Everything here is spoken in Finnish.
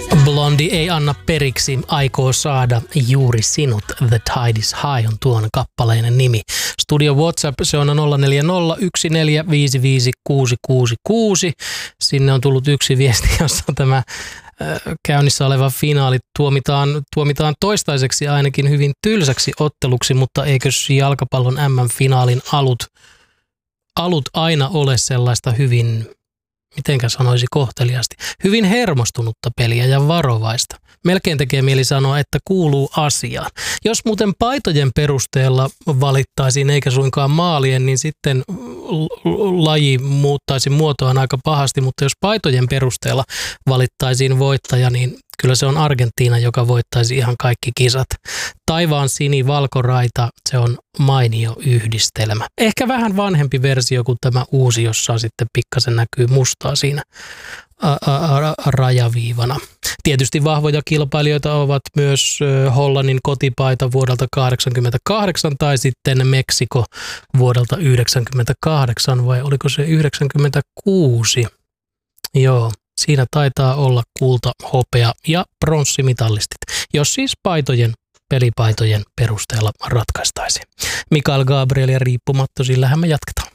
Blondi ei anna periksi, aikoo saada juuri sinut. The Tide is High on tuon kappaleinen nimi. Studio WhatsApp, se on 0401455666. Sinne on tullut yksi viesti, jossa tämä käynnissä oleva finaali tuomitaan toistaiseksi ainakin hyvin tylsäksi otteluksi, mutta eikös jalkapallon MM-finaalin alut aina ole sellaista hyvin, mitenkä sanoisi kohteliaasti, hyvin hermostunutta peliä ja varovaista. Melkein tekee mieli sanoa, että kuuluu asiaan. Jos muuten paitojen perusteella valittaisiin eikä suinkaan maalien, niin sitten laji muuttaisi muotoaan aika pahasti, mutta jos paitojen perusteella valittaisiin voittaja, niin kyllä se on Argentiina, joka voittaisi ihan kaikki kisat. Taivaan sini-valkoraita, se on mainio yhdistelmä. Ehkä vähän vanhempi versio kuin tämä uusi, jossa sitten pikkasen näkyy mustaa siinä rajaviivana. Tietysti vahvoja kilpailijoita ovat myös Hollannin kotipaita vuodelta 1988 tai sitten Meksiko vuodelta 1998 vai oliko se 1996? Joo. Siinä taitaa olla kulta, hopea ja pronssimitalistit, jos siis pelipaitojen perusteella ratkaistaisiin. Mikael Gabriel ja Riippumatto, sillähän me jatketaan.